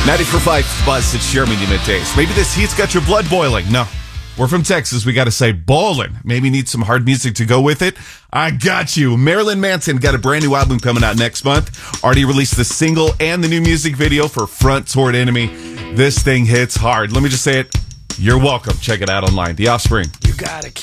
94.5 Buzz, it's Jeremy middays. Maybe this heat's got your blood boiling. No, we're from Texas. We got to say ballin'. Maybe need some hard music to go with it. I got you. Marilyn Manson got a brand new album coming out next month. Already released the single and the new music video for Front Toward Enemy. This thing hits hard. Let me just say it. You're welcome. Check it out online. The Offspring. You gotta keep